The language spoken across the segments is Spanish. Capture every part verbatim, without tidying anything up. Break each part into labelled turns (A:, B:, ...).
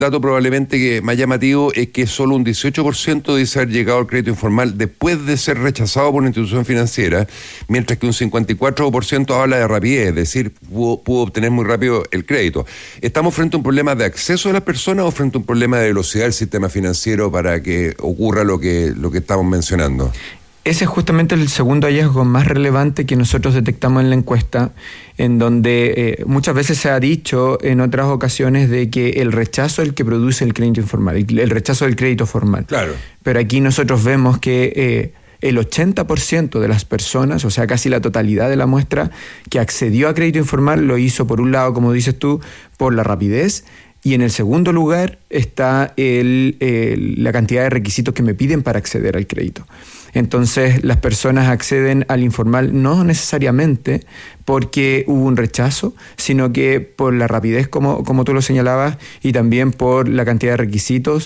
A: dato probablemente que más llamativo es que solo un dieciocho por ciento dice haber llegado al crédito informal después de ser rechazado por una institución financiera, mientras que un cincuenta y cuatro por ciento habla de rapidez, es decir, pudo, pudo obtener muy rápido el crédito. ¿Estamos frente a un problema de acceso de las personas o frente a un problema de velocidad del sistema financiero para que ocurra lo que, lo que estamos mencionando?
B: Ese es justamente el segundo hallazgo más relevante que nosotros detectamos en la encuesta, en donde eh, muchas veces se ha dicho en otras ocasiones de que el rechazo es el que produce el crédito informal, el rechazo del crédito formal.
A: Claro.
B: Pero aquí nosotros vemos que eh, el ochenta por ciento de las personas, o sea, casi la totalidad de la muestra, que accedió a crédito informal lo hizo, por un lado, como dices tú, por la rapidez, y en el segundo lugar está el, el, la cantidad de requisitos que me piden para acceder al crédito. Entonces las personas acceden al informal no necesariamente porque hubo un rechazo, sino que por la rapidez, como, como tú lo señalabas, y también por la cantidad de requisitos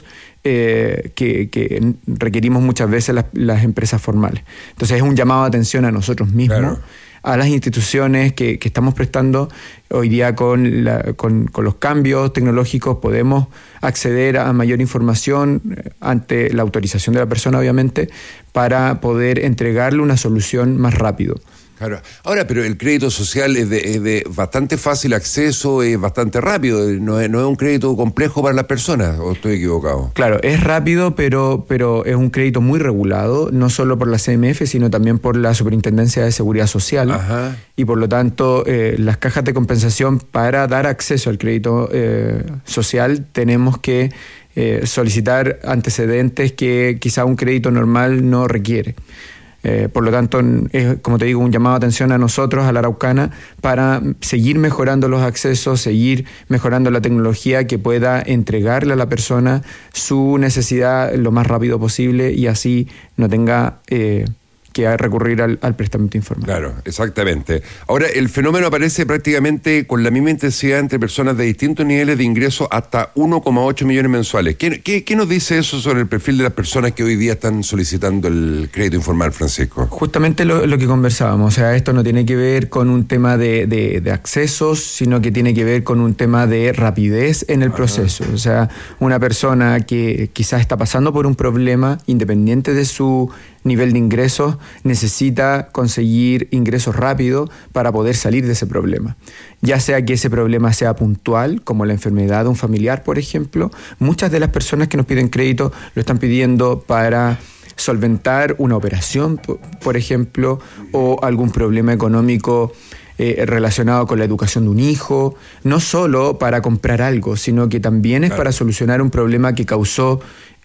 B: eh, que, que requerimos muchas veces las, las empresas formales. Entonces es un llamado de atención a nosotros mismos, claro, a las instituciones que, que estamos prestando. Hoy día con, la, con, con los cambios tecnológicos podemos acceder a mayor información ante la autorización de la persona, obviamente, para poder entregarle una solución más rápido.
A: Claro. Ahora, pero el crédito social es de, es de bastante fácil acceso, es bastante rápido, no es, no es un crédito complejo para las personas, ¿o estoy equivocado?
B: Claro, es rápido, pero, pero es un crédito muy regulado, no solo por la C M F, sino también por la Superintendencia de Seguridad Social.
A: Ajá.
B: Y por lo tanto, eh, las cajas de compensación para dar acceso al crédito eh, social tenemos que eh, solicitar antecedentes que quizá un crédito normal no requiere. Eh, por lo tanto, es, como te digo, un llamado de atención a nosotros, a la Araucana, para seguir mejorando los accesos, seguir mejorando la tecnología que pueda entregarle a la persona su necesidad lo más rápido posible y así no tenga eh, que recurrir al, al préstamo informal.
A: Claro, exactamente. Ahora, el fenómeno aparece prácticamente con la misma intensidad entre personas de distintos niveles de ingreso hasta uno coma ocho millones mensuales. ¿Qué, qué, ¿Qué nos dice eso sobre el perfil de las personas que hoy día están solicitando el crédito informal, Francisco?
B: Justamente lo, lo que conversábamos, o sea, esto no tiene que ver con un tema de, de, de accesos, sino que tiene que ver con un tema de rapidez en el Ajá. proceso. O sea, una persona que quizás está pasando por un problema, independiente de su nivel de ingresos, necesita conseguir ingresos rápidos para poder salir de ese problema. Ya sea que ese problema sea puntual, como la enfermedad de un familiar, por ejemplo. Muchas de las personas que nos piden crédito lo están pidiendo para solventar una operación, por ejemplo, o algún problema económico Eh, relacionado con la educación de un hijo, no solo para comprar algo, sino que también es claro. para solucionar un problema que causó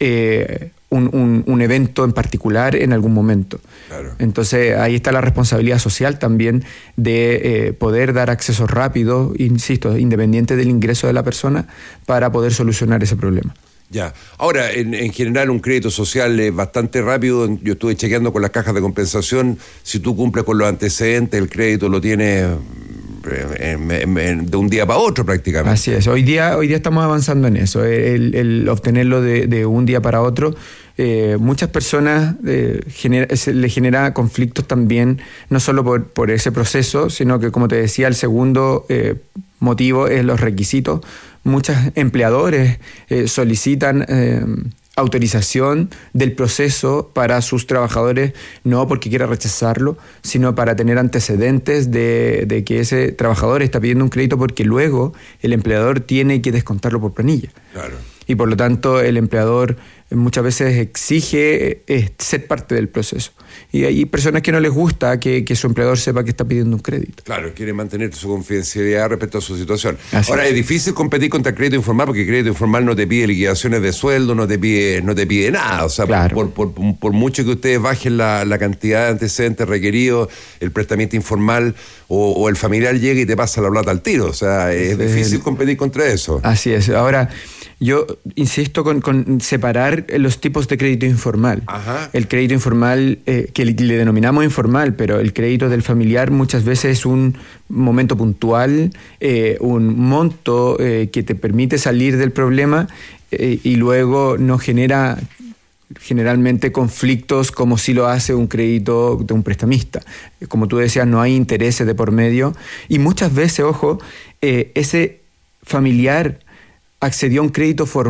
B: eh, un, un, un evento en particular en algún momento. Claro. Entonces ahí está la responsabilidad social también de eh, poder dar acceso rápido, insisto, independiente del ingreso de la persona, para poder solucionar ese problema.
A: Ya. Ahora, en, en general, un crédito social es bastante rápido. Yo estuve chequeando con las cajas de compensación. Si tú cumples con los antecedentes, el crédito lo tienes en, en, en, de un día para otro prácticamente.
B: Así es. Hoy día, hoy día estamos avanzando en eso. El, el obtenerlo de, de un día para otro. Eh, muchas personas eh, genera, se, le genera conflictos también, no solo por, por ese proceso, sino que, como te decía, el segundo eh, motivo es los requisitos. Muchos empleadores eh, solicitan eh, autorización del proceso para sus trabajadores, no porque quiera rechazarlo, sino para tener antecedentes de, de que ese trabajador está pidiendo un crédito, porque luego el empleador tiene que descontarlo por planilla.
A: Claro.
B: Y por lo tanto el empleador muchas veces exige eh, ser parte del proceso. Y hay personas que no les gusta que, que su empleador sepa que está pidiendo un crédito.
A: Claro, quieren mantener su confidencialidad respecto a su situación.
B: Así
A: Ahora,
B: es.
A: es difícil competir contra el crédito informal, porque el crédito informal no te pide liquidaciones de sueldo, no te pide, no te pide nada. O sea,
B: claro.
A: por, por, por, por mucho que ustedes bajen la, la cantidad de antecedentes requeridos, el prestamiento informal o, o el familiar llega y te pasa la plata al tiro. O sea, es, es difícil el... competir contra eso.
B: Así es. Ahora, yo insisto con, con separar los tipos de crédito informal.
A: Ajá.
B: El crédito informal, eh, que le, le denominamos informal, pero el crédito del familiar muchas veces es un momento puntual, eh, un monto eh, que te permite salir del problema eh, y luego no genera generalmente conflictos como si lo hace un crédito de un prestamista. Como tú decías, no hay intereses de por medio y muchas veces, ojo, eh, ese familiar accedió a un crédito formal